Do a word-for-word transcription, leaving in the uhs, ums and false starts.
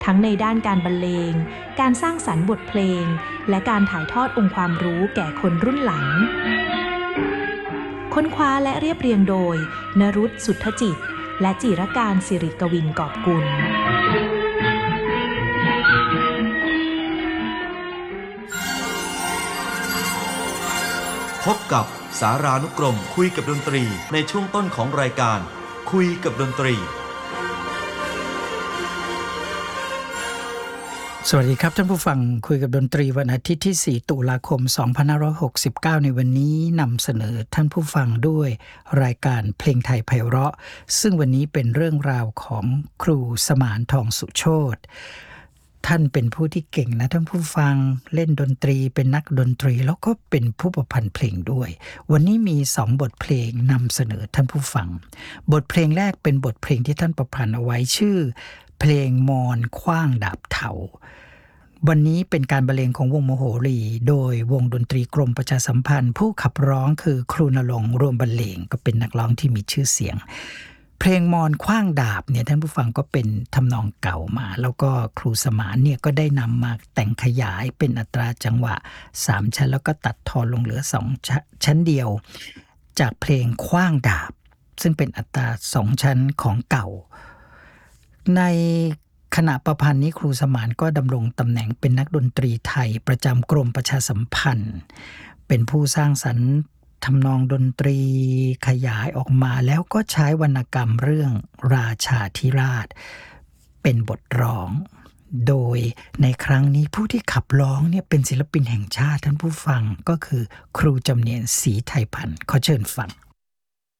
ทั้งในด้านการบรรเลงการสร้างสรรค์บทเพลงและการถ่ายทอดองค์ความรู้แก่คนรุ่นหลังค้นคว้าและเรียบเรียงโดยนรุตสุทธจิตและจิรการสิริกวินกอบกุลพบกับสารานุกรมคุยกับดนตรีในช่วงต้นของรายการคุยกับดนตรีสวัสดีครับท่านผู้ฟังคุยกับดนตรีวันอาทิตย์ที่สี่ตุลาคมสองพันห้าร้อยหกสิบเก้าในวันนี้นำเสนอท่านผู้ฟังด้วยรายการเพลงไทยไพเราะซึ่งวันนี้เป็นเรื่องราวของครูสมานทองสุโชติท่านเป็นผู้ที่เก่งนะท่านผู้ฟังเล่นดนตรีเป็นนักดนตรีแล้วก็เป็นผู้ประพันธ์เพลงด้วยวันนี้มีสองบทเพลงนำเสนอท่านผู้ฟังบทเพลงแรกเป็นบทเพลงที่ท่านประพันธ์เอาไว้ชื่อเพลงมอนขว้างดาบเถาวันนี้เป็นการบรรเลงของวงมโหรีโดยวงดนตรีกรมประชาสัมพันธ์ผู้ขับร้องคือครูณรงค์รวมบรรเลงก็เป็นนักร้องที่มีชื่อเสียงเพลงมอนขว้างดาบเนี่ยท่านผู้ฟังก็เป็นทำนองเก่ามาแล้วก็ครูสมานเนี่ยก็ได้นำมาแต่งขยายเป็นอัตราจังหวะสามชั้นแล้วก็ตัดทอนลงเหลือสองชั้นเดียวจากเพลงขว้างดาบซึ่งเป็นอัตราสองชั้นของเก่าในขณะประพันธ์นี้ครูสมานก็ดำรงตำแหน่งเป็นนักดนตรีไทยประจำกรมประชาสัมพันธ์เป็นผู้สร้างสรรค์ทำนองดนตรีขยายออกมาแล้วก็ใช้วรรณกรรมเรื่องราชาธิราชเป็นบทร้องโดยในครั้งนี้ผู้ที่ขับร้องเนี่ยเป็นศิลปินแห่งชาติท่านผู้ฟังก็คือครูจำเนียนศรีไทยพันธ์ขอเชิญฟัง